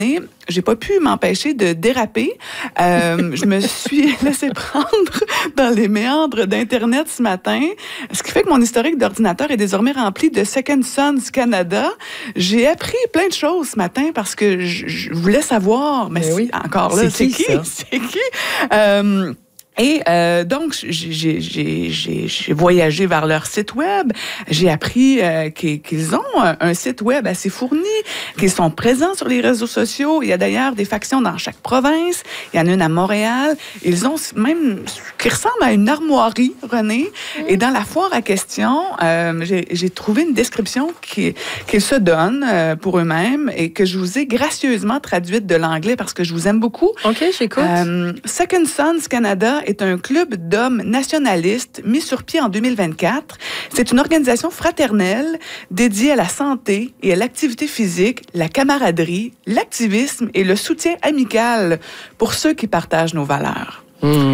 j'ai pas pu m'empêcher de déraper. Je me suis laissé prendre dans les méandres d'Internet ce matin, ce qui fait que mon historique d'ordinateur est désormais rempli de Second Sons Canada. J'ai appris plein de choses ce matin parce que je voulais savoir, mais oui. Encore là, c'est qui? C'est qui? Donc, j'ai voyagé vers leur site web. J'ai appris qu'ils ont un site web assez fourni, qu'ils sont présents sur les réseaux sociaux. Il y a d'ailleurs des factions dans chaque province. Il y en a une à Montréal. Ils ont même qui ressemble à une armoirie, René. Et dans la foire à questions, j'ai trouvé une description qu'ils se donnent pour eux-mêmes et que je vous ai gracieusement traduite de l'anglais parce que je vous aime beaucoup. OK, j'écoute. Second Sons Canada est un club d'hommes nationalistes mis sur pied en 2024. C'est une organisation fraternelle dédiée à la santé et à l'activité physique, la camaraderie, l'activisme et le soutien amical pour ceux qui partagent nos valeurs.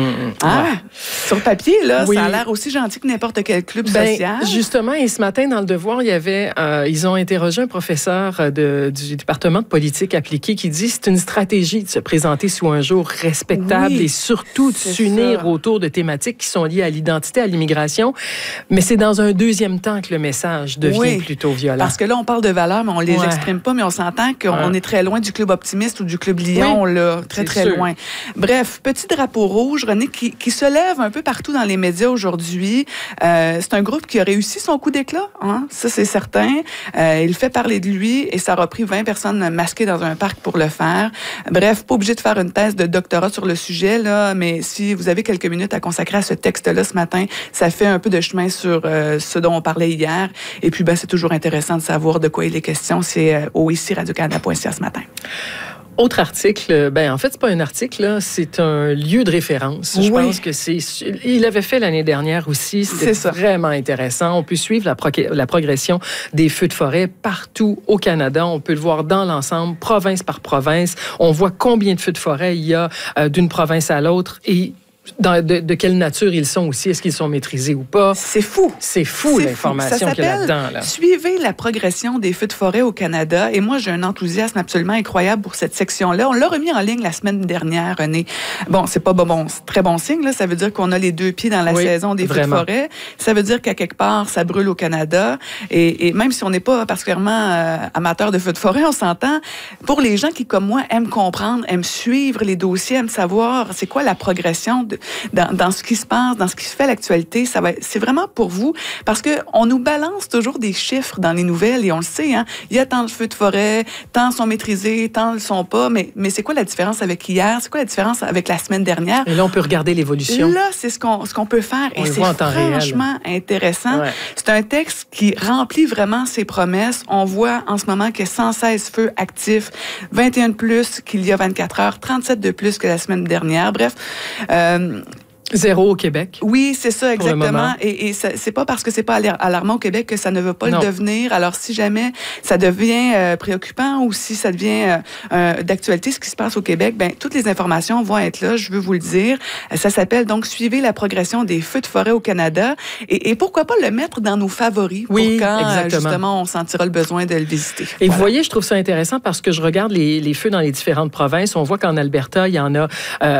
Sur papier, là, ça a l'air aussi gentil que n'importe quel club social. Justement, et ce matin, dans Le Devoir, il y avait, ils ont interrogé un professeur du département de politique appliquée qui dit que c'est une stratégie de se présenter sous un jour respectable et surtout de s'unir autour de thématiques qui sont liées à l'identité, à l'immigration. Mais c'est dans un deuxième temps que le message devient plutôt violent. Parce que là, on parle de valeurs, mais on les exprime pas, mais on s'entend qu'on est très loin du club optimiste ou du club Lion, là, très loin. Bref, petit drapeau rouge, René, qui se lève un peu partout dans les médias aujourd'hui. C'est un groupe qui a réussi son coup d'éclat, ça c'est certain. Il fait parler de lui et ça aura pris 20 personnes masquées dans un parc pour le faire. Bref, pas obligé de faire une thèse de doctorat sur le sujet, là, mais si vous avez quelques minutes à consacrer à ce texte-là ce matin, ça fait un peu de chemin sur ce dont on parlait hier. Et puis, c'est toujours intéressant de savoir de quoi il est question. C'est au ici Radio-Canada.ca ce matin. Autre article, en fait, c'est pas un article, là, c'est un lieu de référence. Je pense que il avait fait l'année dernière aussi. C'était vraiment intéressant. On peut suivre la progression des feux de forêt partout au Canada. On peut le voir dans l'ensemble, province par province. On voit combien de feux de forêt il y a d'une province à l'autre et de quelle nature ils sont aussi. Est-ce qu'ils sont maîtrisés ou pas? C'est fou. C'est fou l'information qu'il y a là-dedans. Là. Suivez la progression des feux de forêt au Canada. Et moi, j'ai un enthousiasme absolument incroyable pour cette section-là. On l'a remis en ligne la semaine dernière, René. Bon, c'est pas c'est très bon signe. Là. Ça veut dire qu'on a les deux pieds dans la saison des feux de forêt. Ça veut dire qu'à quelque part, ça brûle au Canada. Et même si on n'est pas particulièrement amateur de feux de forêt, on s'entend. Pour les gens qui, comme moi, aiment comprendre, aiment suivre les dossiers, aiment savoir c'est quoi la progression dans ce qui se passe, dans ce qui se fait à l'actualité, c'est vraiment pour vous, parce que on nous balance toujours des chiffres dans les nouvelles et on le sait, il y a tant de feux de forêt, tant sont maîtrisés, tant le sont pas, mais c'est quoi la différence avec hier? C'est quoi la différence avec la semaine dernière? Et là, on peut regarder l'évolution. Là, c'est ce qu'on peut faire et c'est franchement intéressant. Ouais. C'est un texte qui remplit vraiment ses promesses. On voit en ce moment qu'il y a 116 feux actifs, 21 de plus qu'il y a 24 heures, 37 de plus que la semaine dernière. Bref, 0 au Québec. Oui, c'est ça, exactement. Et c'est pas parce que c'est pas alarmant au Québec que ça ne veut pas le devenir. Alors, si jamais ça devient préoccupant ou si ça devient d'actualité, ce qui se passe au Québec, toutes les informations vont être là, je veux vous le dire. Ça s'appelle donc « Suivez la progression des feux de forêt au Canada ». Et pourquoi pas le mettre dans nos favoris pour quand, justement, on sentira le besoin de le visiter. Et vous voyez, je trouve ça intéressant parce que je regarde les feux dans les différentes provinces. On voit qu'en Alberta, il y en a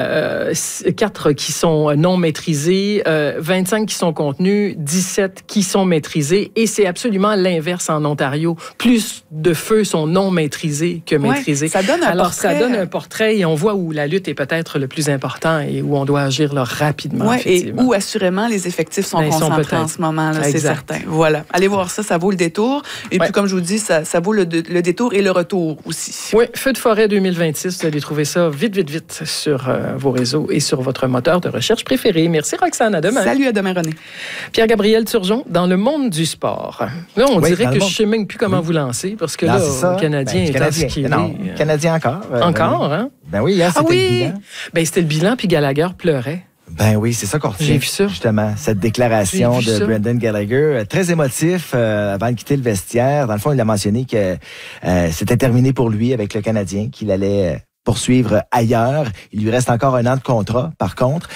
4 qui sont non maîtrisés, 25 qui sont contenus, 17 qui sont maîtrisés, et c'est absolument l'inverse en Ontario. Plus de feux sont non maîtrisés que maîtrisés. Ça donne ça donne un portrait et on voit où la lutte est peut-être le plus important et où on doit agir là, rapidement. Et où assurément les effectifs sont concentrés en ce moment, là, c'est certain. Voilà. Allez voir ça, ça vaut le détour. Et puis, comme je vous dis, ça vaut le détour et le retour aussi. Oui, Feux de forêt 2026, vous allez trouver ça vite sur vos réseaux et sur votre moteur de recherche préféré. Merci Roxane, à demain. Salut, à demain René. Pierre-Gabriel Turgeon, dans le monde du sport. Là, on dirait que je ne sais même plus comment vous lancer, parce que là, le Canadien est en ce qu'il est. Non, Canadien encore. Encore, hein? Ben oui, hier, c'était le bilan. Ben, c'était le bilan, puis Gallagher pleurait. Ben oui, c'est ça qu'on retient. J'ai vu ça. Justement, cette déclaration de Brendan Gallagher, très émotif avant de quitter le vestiaire. Dans le fond, il a mentionné que c'était terminé pour lui avec le Canadien, qu'il allait poursuivre ailleurs. Il lui reste encore 1 an de contrat, par contre.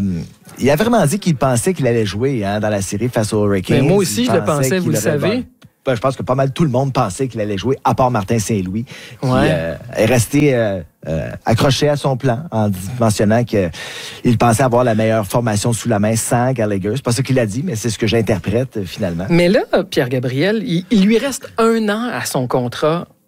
Il a vraiment dit qu'il pensait qu'il allait jouer dans la série face aux Hurricanes. Mais moi aussi, je le pensais, vous le savez. je pense que pas mal tout le monde pensait qu'il allait jouer, à part Martin Saint-Louis, qui est resté accroché à son plan en mentionnant qu'il pensait avoir la meilleure formation sous la main sans Gallagher. C'est pas ça qu'il a dit, mais c'est ce que j'interprète finalement. Mais là, Pierre-Gabriel, il lui reste 1 an à son contrat